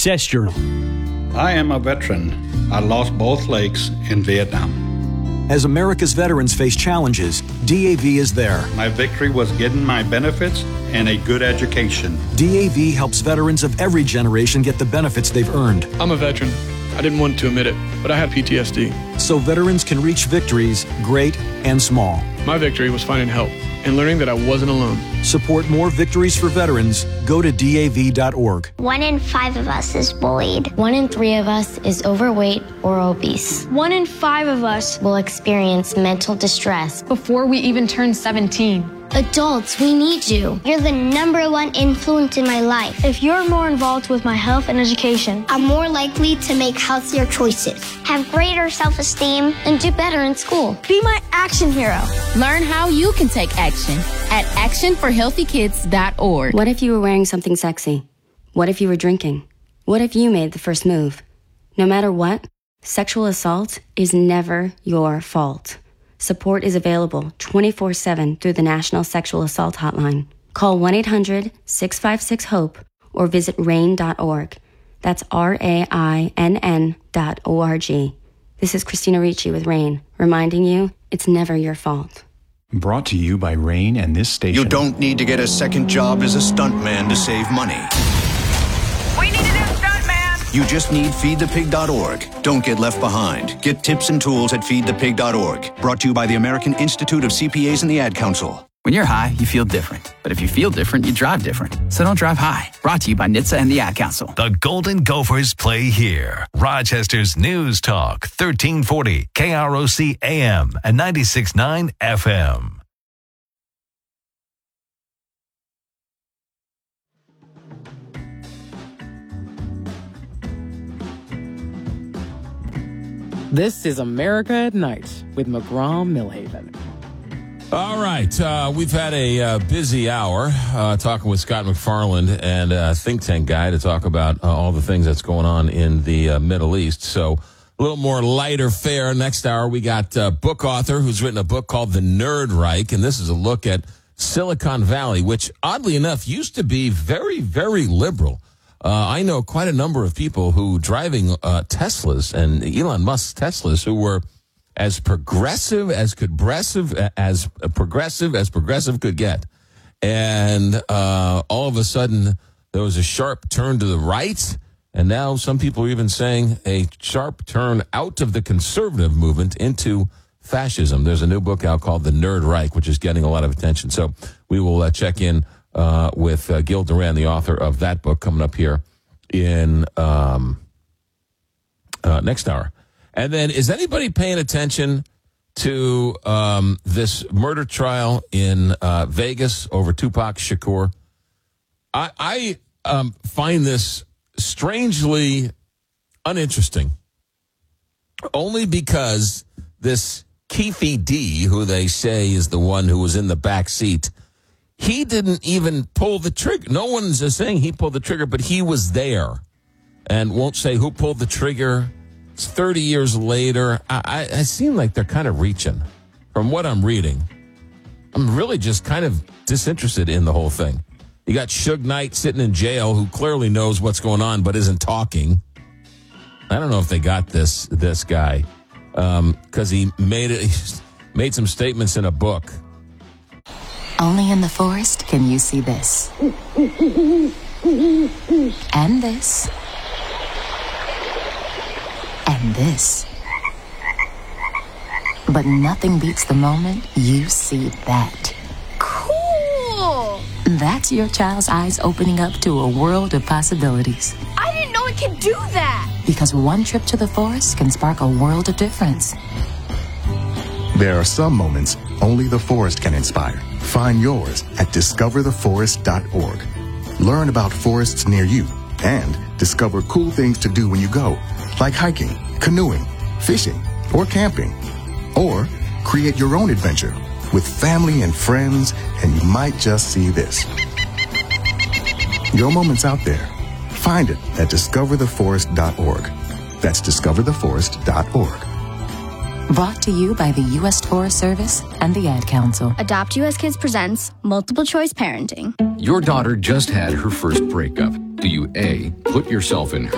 Success Journal. I am a veteran. I lost both legs in Vietnam. As America's veterans face challenges, DAV is there. My victory was getting my benefits and a good education. DAV helps veterans of every generation get the benefits they've earned. I'm a veteran. I didn't want to admit it, but I have PTSD. So veterans can reach victories, great and small. My victory was finding help and learning that I wasn't alone. Support more victories for veterans. Go to DAV.org. 1 in 5 of us is bullied. 1 in 3 of us is overweight or obese. 1 in 5 of us will experience mental distress before we even turn 17. Adults, we need you. You're the #1 influence in my life. If you're more involved with my health and education, I'm more likely to make healthier choices, have greater self-esteem, and do better in school. Be my action hero. Learn how you can take action at actionforhealthykids.org. What if you were wearing something sexy? What if you were drinking? What if you made the first move? No matter what, sexual assault is never your fault. Support is available 24/7 through the National Sexual Assault Hotline. Call 1-800-656-HOPE or visit RAINN.org. That's RAINN.org. This is Christina Ricci with RAINN, reminding you it's never your fault. Brought to you by RAINN and this station. You don't need to get a second job as a stuntman to save money. We need a new stuntman! You just need feedthepig.org. Don't get left behind. Get tips and tools at feedthepig.org. Brought to you by the American Institute of CPAs and the Ad Council. When you're high, you feel different. But if you feel different, you drive different. So don't drive high. Brought to you by NHTSA and the Ad Council. The Golden Gophers play here. Rochester's News Talk, 1340 KROC AM and 96.9 FM. This is America at Night with McGraw-Millhaven. All right. We've had a busy hour talking with Scott McFarland and a think tank guy to talk about all the things that's going on in the Middle East. So a little more lighter fare. Next hour, we got a book author who's written a book called The Nerd Reich, and this is a look at Silicon Valley, which oddly enough used to be very, very liberal. I know quite a number of people who driving Teslas and Elon Musk's Teslas who were as progressive as progressive could get. And all of a sudden, there was a sharp turn to the right. And now some people are even saying a sharp turn out of the conservative movement into fascism. There's a new book out called The Nerd Reich, which is getting a lot of attention. So we will check in with Gil Duran, the author of that book, coming up here in next hour. And then, is anybody paying attention to this murder trial in Vegas over Tupac Shakur? I find this strangely uninteresting, only because this Keefe D, who they say is the one who was in the back seat, he didn't even pull the trigger. No one's saying he pulled the trigger, but he was there and won't say who pulled the trigger. It's 30 years later. I seem like they're kind of reaching from what I'm reading. I'm really just kind of disinterested in the whole thing. You got Suge Knight sitting in jail who clearly knows what's going on but isn't talking. I don't know if they got this guy because he made some statements in a book. Only in the forest can you see this. And this. And this. But nothing beats the moment you see that. Cool! That's your child's eyes opening up to a world of possibilities. I didn't know it could do that! Because one trip to the forest can spark a world of difference. There are some moments only the forest can inspire. Find yours at discovertheforest.org. Learn about forests near you and discover cool things to do when you go, like hiking, canoeing, fishing, or camping. Or create your own adventure with family and friends, and you might just see this. Your moment's out there. Find it at discovertheforest.org. That's discovertheforest.org. Brought to you by the U.S. Forest Service and the Ad Council. Adopt U.S. Kids presents Multiple Choice Parenting. Your daughter just had her first breakup. Do you A, put yourself in